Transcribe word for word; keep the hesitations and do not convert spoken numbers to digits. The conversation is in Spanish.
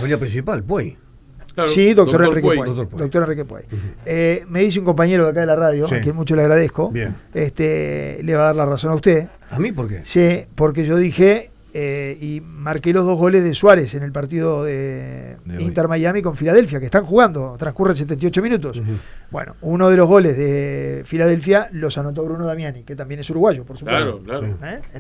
Avenida Principal, Puey. Claro, sí, doctor, doctor Enrique Puey. Puey. Doctor Puey. Doctor Enrique Puey. Uh-huh. Eh, me dice un compañero de acá de la radio, Sí. a quien mucho le agradezco, Bien. este, le va a dar la razón a usted. ¿A mí por qué? Sí, porque yo dije eh, y marqué los dos goles de Suárez en el partido de, De Inter Miami con Filadelfia, que están jugando, transcurren setenta y ocho minutos. Uh-huh. Bueno, uno de los goles de Filadelfia los anotó Bruno Damiani, que también es uruguayo, por supuesto. Claro, claro. Sí. ¿Eh?